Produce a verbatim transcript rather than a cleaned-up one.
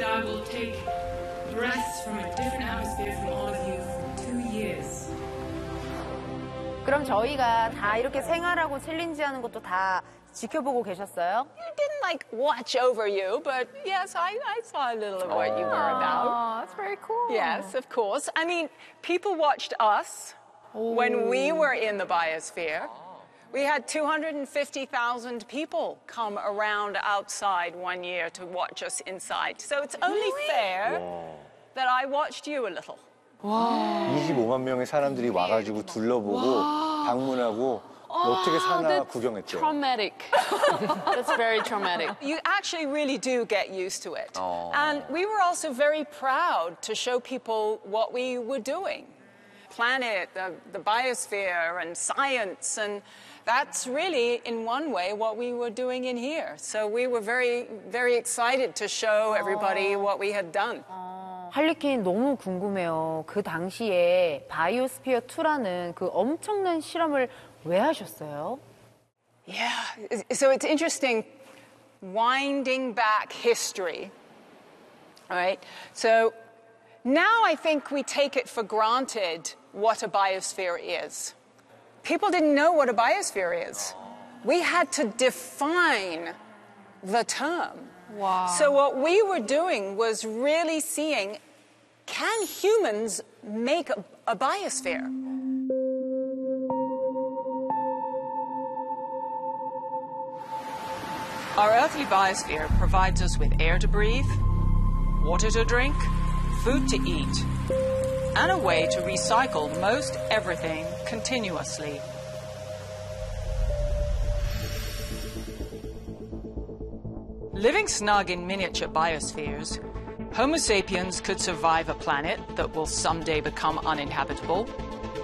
that I will take breaths from a different atmosphere from all of you for two years. 그럼 저희가 다 이렇게 생활하고 챌린지 하는 것도 다 지켜보고 계셨어요? I didn't like watch over you, but yes, I, I saw a little of what you were about. Oh, that's very cool. Yes, of course. I mean, people watched us when we were in the biosphere. We had two hundred fifty thousand people come around outside one year to watch us inside. So it's only really? fair wow. that I watched you a little. 와. 이십오만 명의 사람들이 와가지고 둘러보고 와. 방문하고 어떻게 사나 구경했죠. Traumatic. That's very traumatic. You actually really do get used to it. Oh. And we were also very proud to show people what we were doing. Planet, the, the biosphere, and science, and that's really, in one way, what we were doing in here. So we were very, very excited to show everybody what we had done. 할리퀸 너무 궁금해요. 그 당시에 바이오스피어 투라는 그 엄청난 실험을 왜 하셨어요? Yeah, so it's interesting, winding back history, right? So now I think we take it for granted what a biosphere is. People didn't know what a biosphere is. We had to define the term. Wow. So what we were doing was really seeing, can humans make a, a biosphere? Our earthly biosphere provides us with air to breathe, water to drink, food to eat, and a way to recycle most everything continuously. Living snug in miniature biospheres, Homo sapiens could survive a planet that will someday become uninhabitable,